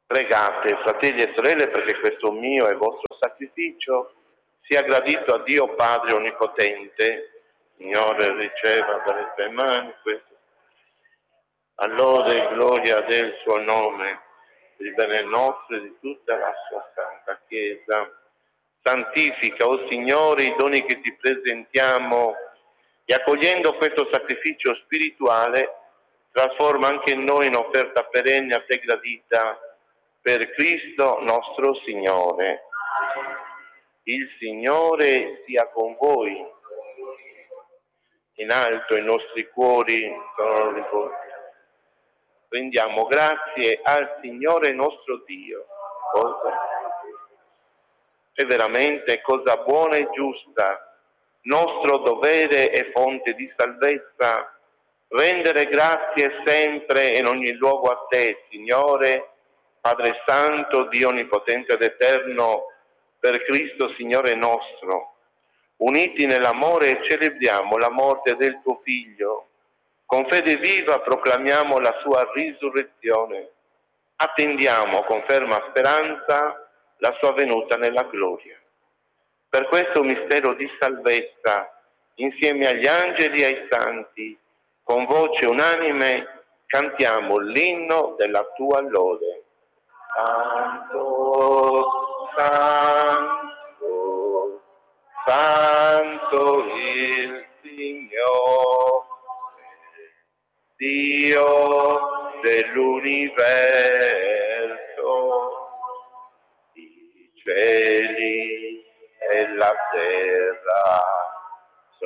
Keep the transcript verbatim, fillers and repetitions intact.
Pregate, fratelli e sorelle, perché questo mio e vostro sacrificio sia gradito a Dio Padre Onnipotente. Signore, riceva dalle tue mani questo. Allora, e gloria del suo nome, il bene nostro e di tutta la sua santa Chiesa. Santifica, o oh Signore, i doni che ti presentiamo e accogliendo questo sacrificio spirituale, trasforma anche noi in offerta perenne a te gradita per Cristo nostro Signore. Il Signore sia con voi. In alto i nostri cuori sono riposti. Rendiamo grazie al Signore nostro Dio. Cosa? È veramente cosa buona e giusta, nostro dovere e fonte di salvezza, rendere grazie sempre e in ogni luogo a te, Signore, Padre Santo, Dio Onnipotente ed Eterno, per Cristo Signore nostro. Uniti nell'amore celebriamo la morte del tuo Figlio. Con fede viva proclamiamo la sua risurrezione. Attendiamo con ferma speranza la sua venuta nella gloria. Per questo mistero di salvezza, insieme agli angeli e ai santi, con voce unanime cantiamo l'inno della tua lode. Santo, santo, santo il Signore, Dio dell'universo, i cieli e la terra